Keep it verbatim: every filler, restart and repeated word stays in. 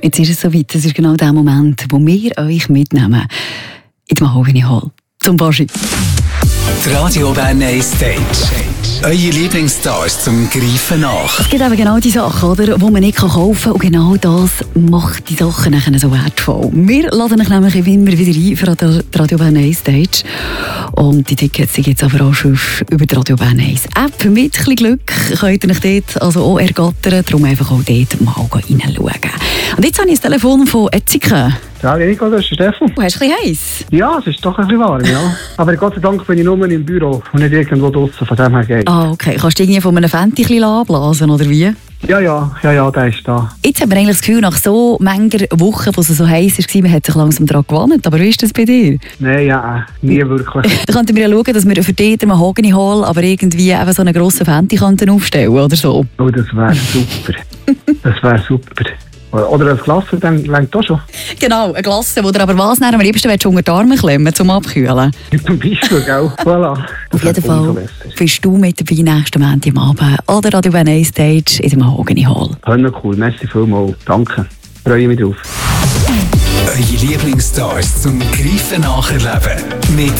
Jetzt ist es soweit, das ist genau der Moment, wo wir euch mitnehmen in die Mahogany Hall. Zum Baschi. Die Radio Bern eins Stage. Eure Lieblingsstars zum Greifen nach. Es gibt eben genau die Sachen, oder, die man nicht kaufen kann. Und genau das macht die Sachen nachher so wertvoll. Wir laden euch nämlich immer wieder ein für die Radio Bern eins Stage. Und die Tickets gibt es aber auch schon über die Radio Bern eins App. Mit ein bisschen Glück könnt ihr euch dort also auch ergattern. Darum einfach auch dort mal reinschauen. Und jetzt habe ich das Telefon von Etzike. Ja, Nico, das ist Stefan. Du hast ein bisschen heiß. Ja, es ist doch ein bisschen warm, ja. Aber Gott sei Dank bin ich nur im Büro und nicht irgendwo draussen, von dem her geht. Ah, okay. Kannst du irgendwie von einem Fenty ein bisschen abblasen, oder wie? Ja, ja, ja, ja, der ist da. Jetzt haben wir eigentlich das Gefühl, nach so mancher Wochen, wo es so heiß war, man hat sich langsam daran gewandt. Aber wie ist das bei dir? Nein, ja, nie wirklich. Da könnten wir ja schauen, dass wir für dich den Mahogany Hall aber irgendwie eben so einen grossen Fenty aufstellen oder so. Oh, das wäre super. Das wäre super. Oder ein Glas, dann längt das schon. Genau, ein Glas, wo du aber was am liebsten unter die Arme klemmen zum Abkühlen. Zum Beispiel, gell? Voilà. Auf jeden Fall bist du mit dabei nächsten Montag am Abend oder Radio Bern eins Stage in der Mahogany Hall. Hören cool, merci vielmals. Danke. Freue mich drauf. Eure Lieblingsstars zum Greifen nacherleben. Mit